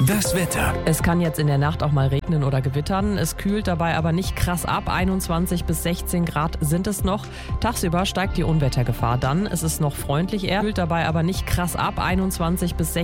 Das Wetter. Es kann jetzt in der Nacht auch mal regnen oder gewittern. Es kühlt dabei aber nicht krass ab. 21 bis 16 Grad sind es noch. Tagsüber steigt die Unwettergefahr dann. Es ist noch freundlich eher, kühlt dabei aber nicht krass ab. 21 bis 16